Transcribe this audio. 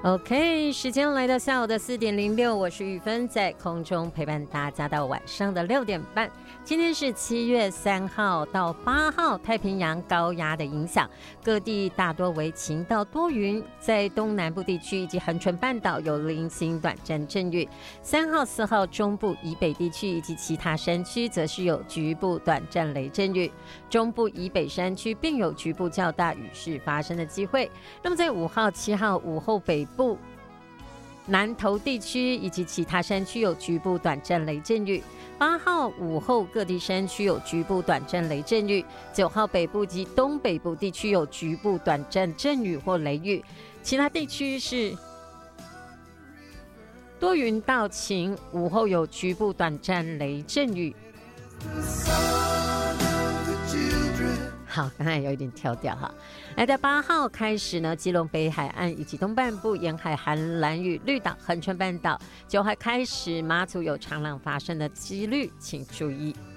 OK， 时间来到下午的4:06，我是玉芬，在空中陪伴大家到晚上的6点半。今天是7月3号到8号，太平洋高压的影响，各地大多为晴到多云，在东南部地区以及恒春半岛有零星短暂阵雨。3号、4号中部以北地区以及其他山区则是有局部短暂雷阵雨，中部以北山区并有局部较大雨势发生的机会。那么在5号、7号午后北部南投地区以及其他山区有局部短暂雷阵雨，8号午后各地山区有局部短暂雷阵雨，9号北部及东北部地区有局部短暂阵雨或雷雨，其他地区是多云到晴，午后有局部短暂雷阵雨。好，刚才有一点跳掉哈。来到8号开始呢，基隆北海岸以及东半部沿海含兰屿、绿岛、恒春半岛，9号开始马祖有长浪发生的几率，请注意。